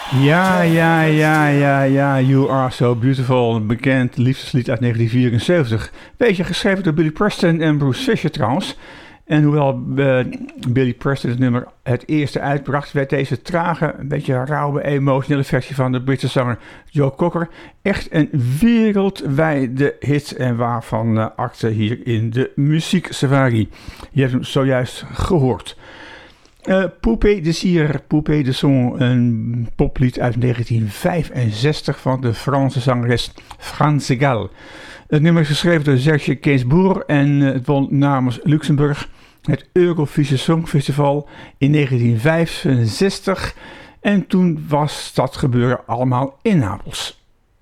Ja, You Are So Beautiful, een bekend liefdeslied uit 1974. Beetje geschreven door Billy Preston en Bruce Fisher trouwens. En hoewel Billy Preston het nummer het eerste uitbracht, werd deze trage, een beetje rauwe, emotionele versie van de Britse zanger Joe Cocker echt een wereldwijde hit en waarvan acte hier in de Muziek Safari. Je hebt hem zojuist gehoord. Poupée de Cire, Poupée de Son, een poplied uit 1965 van de Franse zangeres France Gall. Het nummer is geschreven door Serge Gainsbourg en het won namens Luxemburg het Eurovisie Songfestival in 1965. En toen was dat gebeuren allemaal in Napels.